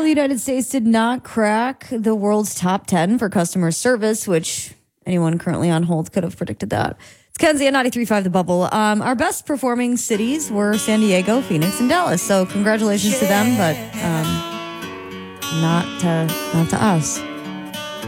the United States did not crack the world's top 10 for customer service, which anyone currently on hold could have predicted that. It's Kenzie at 93.5 The Bubble. Our best performing cities were San Diego, Phoenix, and Dallas. So congratulations to them, but not to us.